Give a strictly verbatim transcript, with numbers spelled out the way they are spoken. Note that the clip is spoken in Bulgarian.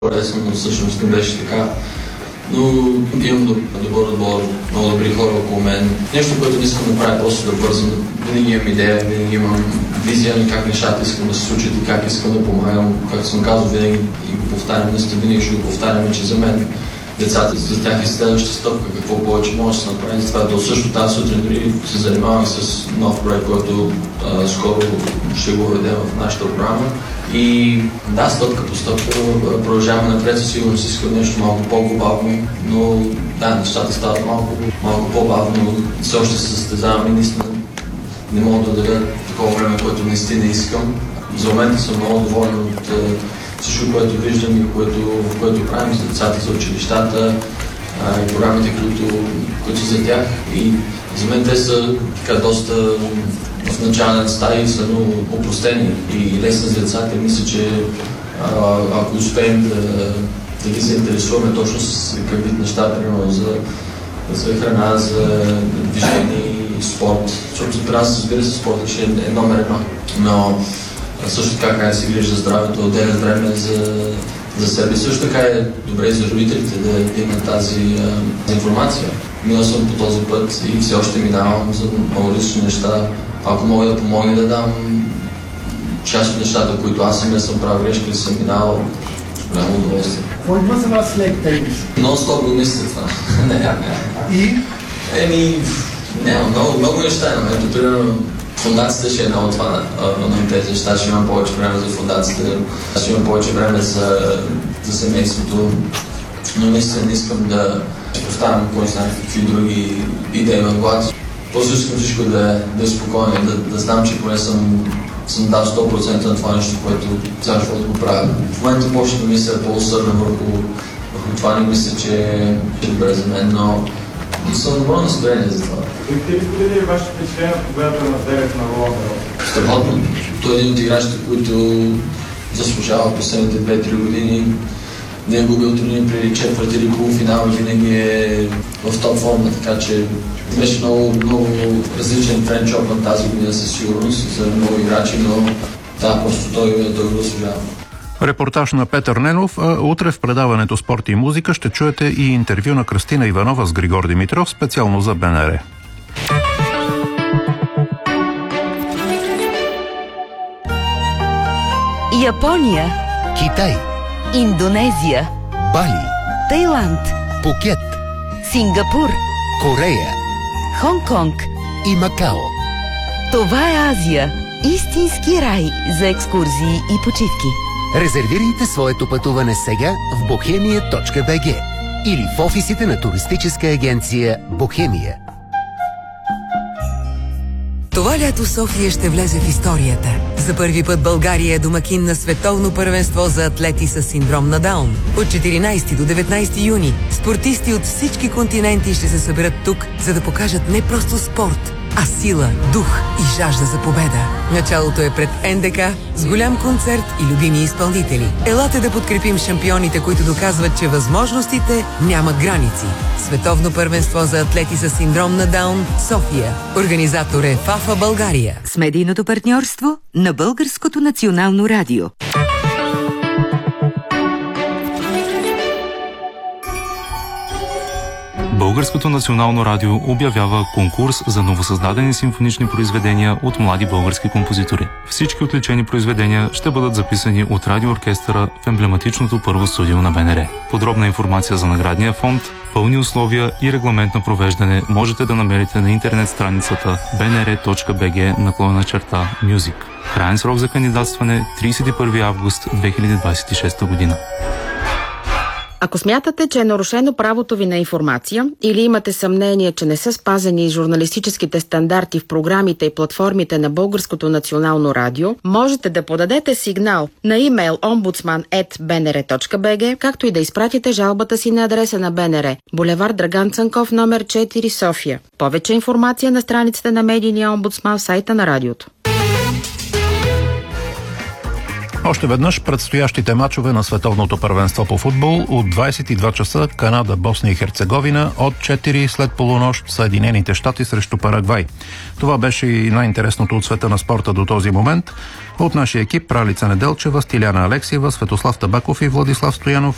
Лесно, но всъщност не беше така. Но имам добър отбор, много добри хора около мен. Нещо, което не искам да правя просто да бързам. Винаги имам идея, винаги имам визия на как нещата искам да се случат и как искам да помагам. Както съм казал, винаги и го повтарям, наистина винаги ще го повтарям, че за мен децата, за тях е следваща стъпка, какво повече може да се направи. Това е също тази сутрин дори се занимавам с нов проект, който а, скоро ще го введем в нашата програма. И да, стъпка по стъпка продължаваме напред, със сигурност искам нещо малко по-глобално, но да, нещата стават малко, малко по-бавно, все още се състезавам и наистина не мога да дадя такова време, което наистина искам. За момента съм много доволен от всичко, което виждам и което, което правим за децата, за училищата а, и програмите, които, които са за тях. И за мен те са така доста в начален стадий са много опростени и лесни за децата. Мисля, че а, ако успеем да, да ги се интересуваме точно с какъв вид неща, примерно за, за храна, за движение и спорт, защото при нас, разбира се, спортът ще е номер едно. Но също така как да се грижи за здравето, отделят време за, за себе. Също така е добре и за родителите да, да имат тази а, информация. Минал съм по този път и все още минавам за много лични неща. Ако мога да помогна да дам част от нещата, които аз самия съм правил грешки и съм минал, голямо удоволствие. Какво идва за вас след тенис? Нон-стоп го мисля това. не, не. И? Еми, няма много, много неща. Ето, примерно, фондацията ще е едно от това на тези неща. Ще имам повече време за фондацията, ще имам повече време за, за семейството. Но наистина не искам да поставям кой знае какви други идеи в главата. Просто искам всичко да, да е спокойно, да, да знам, че поне съм, съм дал сто процента на това нещо, което цял живот го правя. В момента почна да мисля по-усърдно върху, върху това, не мисля, че е добре за мен, но съм добро настроение за това. Бихте ли сподели вашите впечатления от победата на девет на Роланд Гарос? Страхотно. Той е един от играчите, които заслужава последните две-три години. Не е губил турнир преди четвърти или полуфинал, винаги е в топ форма, така че беше много, много различен Френч Опън тази година със сигурност за много играчи, но да, просто той, той го заслужава. Репортаж на Петър Ненов, а утре в предаването Спорт и музика ще чуете и интервю на Кръстина Иванова с Григор Димитров, специално за БНР. Япония, Китай, Индонезия, Бали, Тайланд, Пукет, Сингапур, Корея Хонг-Конг и Макао. Това е Азия. Истински рай за екскурзии и почивки. Резервирайте своето пътуване сега в бохемия точка би джи или в офисите на туристическа агенция Бохемия. Това лято София ще влезе в историята. За първи път България е домакин на световно първенство за атлети с синдром на Даун. От четиринайсети до деветнайсети юни спортисти от всички континенти ще се съберат тук, за да покажат не просто спорт, а сила, дух и жажда за победа. Началото е пред ен де ка с голям концерт и любими изпълнители. Елате да подкрепим шампионите, които доказват, че възможностите нямат граници. Световно първенство за атлети с синдром на Даун, София. Организатор е ФАФА България. С медийното партньорство на Българското национално радио. Българското национално радио обявява конкурс за новосъздадени симфонични произведения от млади български композитори. Всички отличени произведения ще бъдат записани от радиооркестъра в емблематичното първо студио на БНР. Подробна информация за наградния фонд, пълни условия и регламент на провеждане можете да намерите на интернет страницата би ен ар точка би джи наклонена черта Music. Краен срок за кандидатстване трийсет и първи август две хиляди двадесет и шеста година. Ако смятате, че е нарушено правото ви на информация или имате съмнение, че не са спазени журналистическите стандарти в програмите и платформите на Българското национално радио, можете да подадете сигнал на имейл омбудсман ет би ен ар точка би джи, както и да изпратите жалбата си на адреса на БНР, булевард Драган Цанков, номер четири, София. Повече информация на страницата на медийния омбудсман в сайта на радиото. Още веднъж предстоящите мачове на световното първенство по футбол от двадесет и два часа Канада, Босна и Херцеговина, от четири след полунощ Съединените щати срещу Парагвай. Това беше и най-интересното от света на спорта до този момент. От нашия екип Ралица Неделчева, Стиляна Алексиева, Светослав Табаков и Владислав Стоянов